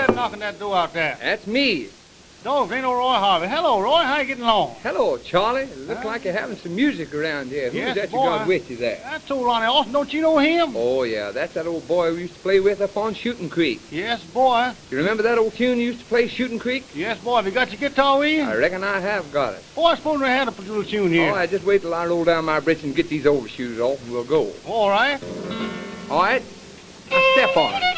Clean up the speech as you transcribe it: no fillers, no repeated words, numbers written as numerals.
that knocking that door out there? That's me. Dogs, ain't no Roy Harvey. Hello, Roy. How you getting along? Hello, Charlie. It looks like you're having some music around here. Who's Yes, that you boy. got with you there? That's old Lonnie Austin. Don't you know him? Oh, yeah, that's that old boy we used to play with up on Shooting Creek. Yes, boy. You remember that old tune you used to play, Shooting Creek? Yes, boy. Have you got your guitar with you? I reckon I have got it. Boy, I suppose I had a little tune here. All right, just wait till I roll down my britches and get these overshoes off, and we'll go. All right. All right? Now step on it.